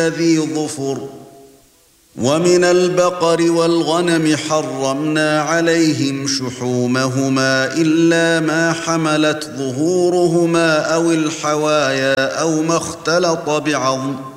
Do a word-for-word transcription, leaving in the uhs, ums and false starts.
ذي ظفر ومن البقر والغنم حرمنا عليهم شحومهما إلا ما حملت ظهورهما أو الحوايا أو ما اختلط بعظم